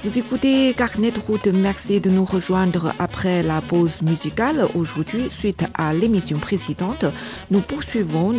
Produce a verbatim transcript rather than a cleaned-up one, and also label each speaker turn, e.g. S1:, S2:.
S1: Vous écoutez Carnet de route, merci de nous rejoindre après la pause musicale. Aujourd'hui, suite à l'émission précédente, nous poursuivons